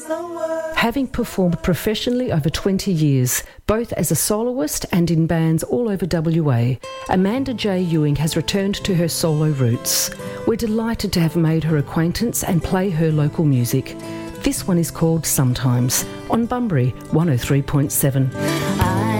Having performed professionally over 20 years, both as a soloist and in bands all over WA, Amanda J. Ewing has returned to her solo roots. We're delighted to have made her acquaintance and play her local music. This one is called Sometimes on Bunbury 103.7.